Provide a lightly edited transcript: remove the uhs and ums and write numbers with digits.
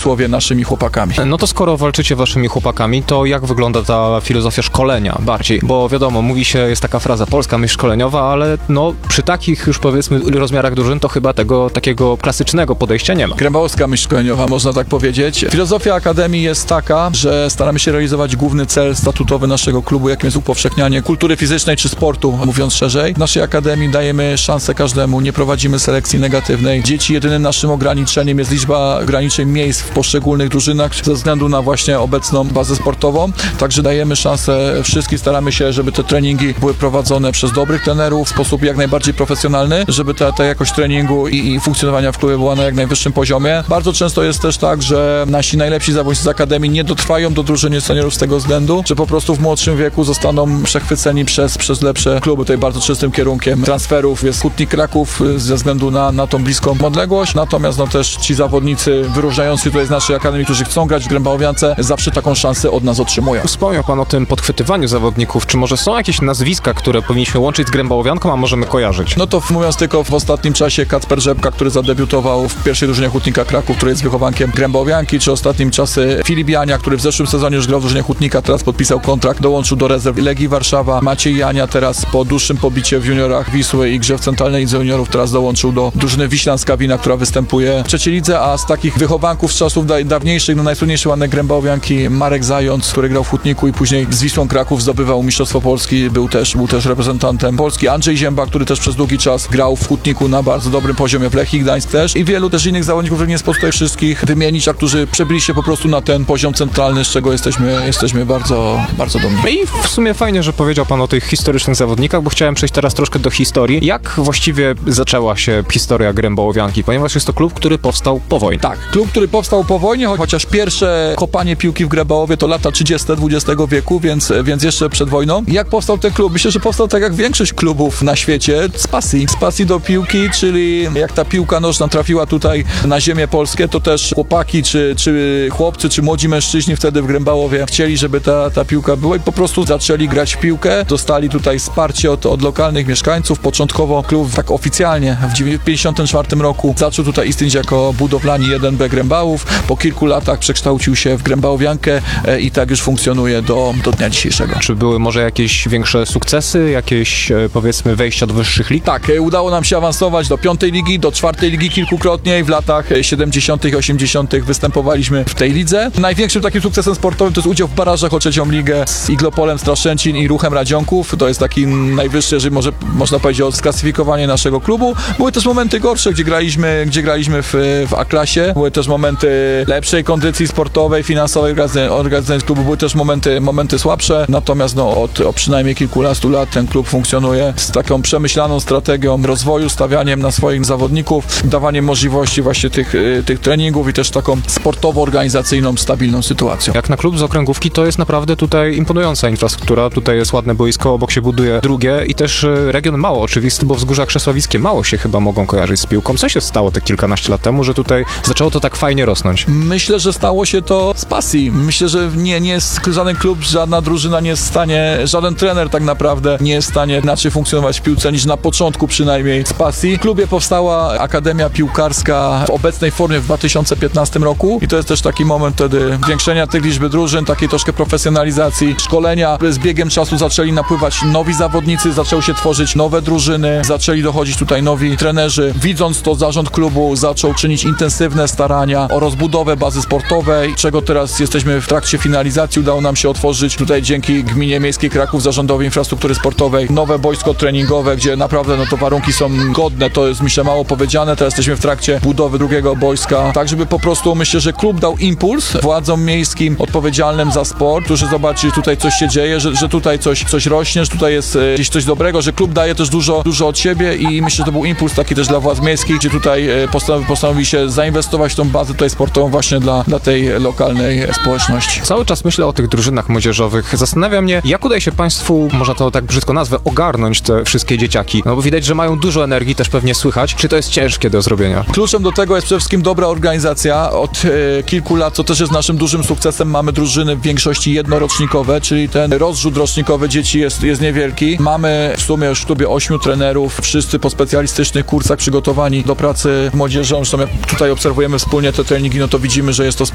cudzysłowie naszymi chłopakami. No to skoro walczycie waszymi chłopakami, to jak wygląda ta filozofia szkolenia bardziej? Bo wiadomo, mówi się, jest taka fraza polska myśl szkoleniowa, ale no przy takich już powiedzmy rozmiarach drużyn to chyba tego takiego klasycznego podejścia nie ma. Grębałowska myśl szkoleniowa, można tak powiedzieć. Filozofia Akademii jest taka, że staramy się realizować główny cel statutowy naszego klubu, jakim jest upowszechnianie kultury fizycznej czy sportu, mówiąc szerzej. W naszej Akademii dajemy szansę każdemu, nie prowadzimy selekcji negatywnej. Dzieci jedynym naszym ograniczeniem jest liczba ograniczeń miejsc w poszczególnych drużynach ze względu na właśnie obecną bazę sportową. Także dajemy szansę wszystkim, staramy się, żeby te treningi były prowadzone przez dobrych trenerów w sposób jak najbardziej profesjonalny, żeby ta jakość treningu i funkcjonowania w klubie była na jak najwyższym poziomie. Bardzo często jest też tak, że nasi najlepsi zawodnicy z Akademii nie dotrwają do drużyny seniorów z tego względu, że po prostu w młodszym wieku zostaną przechwyceni przez lepsze kluby. Tutaj bardzo częstym kierunkiem transferów jest Hutnik Kraków ze względu na tą bliską odległość. Natomiast no też ci zawodnicy wyróżniający tutaj z naszej Akademii, którzy chcą grać w Grębałowiance, zawsze taką szansę od nas otrzymują. Wspomniał pan o tym podchwytywaniu zawodników. Czy może są jakieś nazwiska, które powinniśmy łączyć z Grębałowianką, a możemy kojarzyć? No to mówiąc tylko w ostatnim czasie Kacper Rzepka, który zadebiutował w pierwszej drużynie Hutnika Kraków, który jest wychowankiem Grębałowianki, czy ostatnim czasy Filip Jania, który w zeszłym sezonie już grał w drużynie Hutnika, teraz podpisał kontrakt, dołączył do rezerw Legii Warszawa. Maciej Jania teraz po dłuższym pobicie w juniorach Wisły i grze w centralnej lidze juniorów teraz dołączył do drużyny Wiślanska Wina, która występuje w trzeciej lidze, a z takich wychowanków z czasów dawniejszych, no najsłynniejszy łanek Grębałowianki Marek Zając, który grał w Hutniku i później z Wisłą Kraków zdobywał Mistrzostwo Polski, był też reprezentantem Polski. Andrzej Zięba, który też przez długi czas grał w Hutniku na bardzo dobrym poziomie, w Lechii Gdańsk też i wielu też innych zawodników, których nie sposób tutaj wszystkich wymienić, a którzy przebili się po prostu na ten poziom centralny, z czego jesteśmy bardzo, bardzo dumni. I w sumie fajnie, że powiedział pan o tych historycznych zawodnikach, bo chciałem przejść teraz troszkę do historii. Jak właściwie zaczęła się historia Grębałowianki? Ponieważ jest to klub, który powstał po wojnie. Tak, klub, który powstał po wojnie, chociaż pierwsze kopanie piłki w Grębałowie to lata 30. XX wieku, więc jeszcze przed wojną. Jak powstał ten klub? Myślę, że powstał tak jak większość klubów na świecie, z pasji do piłki, czyli jak ta piłka nożna trafiła tutaj na ziemię polskie, to też chłopaki, czy chłopcy, czy młodzi mężczyźni wtedy w Grębałowie chcieli, żeby ta piłka była i po prostu zaczęli grać w piłkę. Dostali tutaj wsparcie od lokalnych mieszkańców. Początkowo klub tak oficjalnie w 1954 roku zaczął tutaj istnieć jako budowlani 1B Grębałów. Po kilku latach przekształcił się w Grębałowiankę i tak już funkcjonuje do dnia dzisiejszego. Czy były może jakieś większe sukcesy, jakieś powiedzmy wejścia do wyższych lig? Tak, udało nam się awansować do 5. ligi, do 4. ligi kilkukrotnie i w latach 70. i 80. występowaliśmy w tej lidze. Największym takim sukcesem sportowym to jest udział w barażach o 3. ligę z Iglopolem Straszęcin i Ruchem Radzionków. To jest taki najwyższy, jeżeli można powiedzieć, o sklasyfikowanie naszego klubu. Były też momenty gorsze, gdzie graliśmy w A-klasie. Były też momenty lepszej kondycji sportowej, finansowej organizacji klubu. Były też momenty słabsze. Natomiast no, od przynajmniej kilkunastu lat ten klub funkcjonuje z taką przemyślaną strategią rozwoju, stawianiem na swoich zawodników, dawaniem możliwości właśnie tych treningów i też taką sportowo-organizacyjną, stabilną sytuacją. Jak na klub z okręgówki to jest naprawdę tutaj imponująca infrastruktura. Tutaj jest ładne boisko, obok się buduje drugie i też region mało oczywisty, bo Wzgórza Krzesławickie mało się chyba mogą kojarzyć z piłką. Co się stało te kilkanaście lat temu, że tutaj zaczęło to tak fajnie rosnąć? Myślę, że stało się to z pasji. Myślę, że nie jest żaden klub, żadna drużyna nie jest w stanie, żaden trener tak naprawdę nie jest w stanie inaczej funkcjonować w piłce niż na początku przynajmniej z pasji. W klubie powstała Akademia Piłkarska w obecnej formie w 2015 roku i to jest też taki moment wtedy zwiększenia tych liczby drużyn, takiej troszkę profesjonalizacji, szkolenia. Z biegiem czasu zaczęli napływać nowi zawodnicy, zaczęły się tworzyć nowe drużyny, zaczęli dochodzić tutaj nowi trenerzy. Widząc to, zarząd klubu zaczął czynić intensywne starania o rozbudowę bazy sportowej, czego teraz jesteśmy w trakcie finalizacji. Udało nam się otworzyć tutaj dzięki Gminie Miejskiej Kraków, Zarządowi Infrastruktury Sportowej, nowe boisko treningowe, gdzie naprawdę no to warunki są godne, to jest myślę mało powiedziane. Teraz jesteśmy w trakcie budowy drugiego boiska, tak żeby po prostu myślę, że klub dał impuls władzom miejskim odpowiedzialnym za sport, którzy zobaczyli, że tutaj coś się dzieje, że tutaj coś rośnie, że tutaj jest gdzieś coś dobrego, że klub daje też dużo od siebie i myślę, że to był impuls taki też dla władz miejskich, gdzie tutaj postanowili się zainwestować w tą bazę tutaj sportową właśnie dla tej lokalnej społeczności. Cały czas myślę o tych drużynach młodzieżowych. Zastanawia mnie, jak udaje się państwu, można to tak brzydko nazwę, ogarnąć te wszystkie dzieciaki. No bo widać, że mają dużo energii, też pewnie słychać. Czy to jest ciężkie do zrobienia? Kluczem do tego jest przede wszystkim dobra organizacja. Od kilku lat, co też jest naszym dużym sukcesem, mamy drużyny w większości jednorocznikowe, czyli ten rozrzut rocznikowy dzieci jest niewielki. Mamy w sumie już w klubie 8 trenerów, wszyscy po specjalistycznych kursach przygotowani do pracy z młodzieżą. Zresztą jak tutaj obserwujemy wspólnie te treningi, no to widzimy, że jest to